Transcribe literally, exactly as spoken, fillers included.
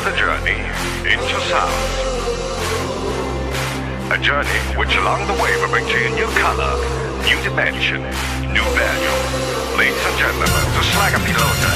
the journey into sound. A journey which along the way will bring to you new color, new dimension, new value. Ladies and gentlemen, the Slagger Pilote.